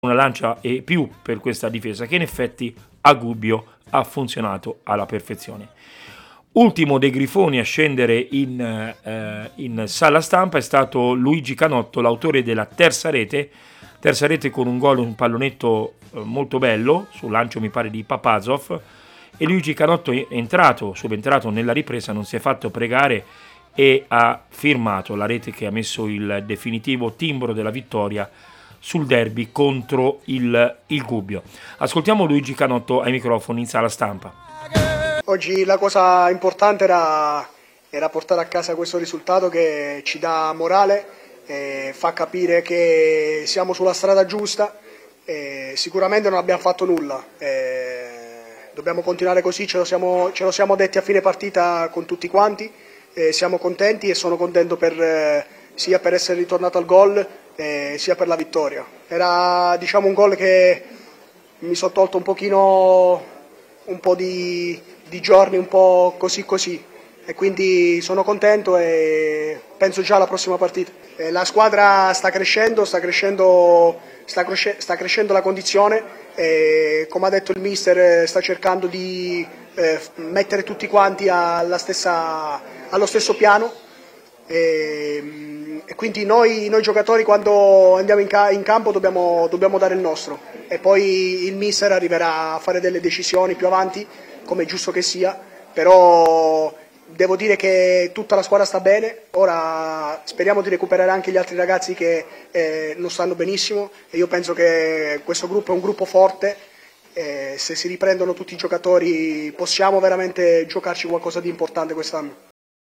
una lancia e più per questa difesa che in effetti a Gubbio ha funzionato alla perfezione. Ultimo dei Grifoni a scendere in sala stampa è stato Luigi Canotto, l'autore della terza rete con un gol, un pallonetto molto bello, sul lancio mi pare di Papazov, e Luigi Canotto è subentrato nella ripresa, non si è fatto pregare e ha firmato la rete che ha messo il definitivo timbro della vittoria sul derby contro il Gubbio. Ascoltiamo Luigi Canotto ai microfoni in sala stampa. Oggi la cosa importante era portare a casa questo risultato che ci dà morale, fa capire che siamo sulla strada giusta. Sicuramente non abbiamo fatto nulla, dobbiamo continuare così, ce lo siamo detti a fine partita con tutti quanti. Siamo contenti e sono contento sia per essere ritornato al gol sia per la vittoria. Era un gol che mi sono tolto un po' di giorni un po' così e quindi sono contento e penso già alla prossima partita. La squadra sta crescendo la condizione e, come ha detto il mister, sta cercando di mettere tutti quanti allo stesso piano e quindi noi giocatori quando andiamo in campo dobbiamo dare il nostro e poi il mister arriverà a fare delle decisioni più avanti, come è giusto che sia, però devo dire che tutta la squadra sta bene. Ora speriamo di recuperare anche gli altri ragazzi che non stanno benissimo e io penso che questo gruppo è un gruppo forte. Se si riprendono tutti i giocatori possiamo veramente giocarci qualcosa di importante quest'anno.